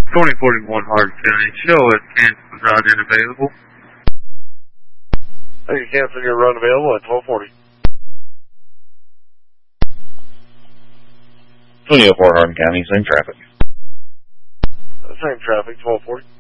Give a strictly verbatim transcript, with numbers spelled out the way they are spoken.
twenty forty-one Hardin County. Show us cancel run unavailable. Hey, you cancel your run available at twelve forty. twenty oh four Hardin County, same traffic. Same traffic, twelve forty.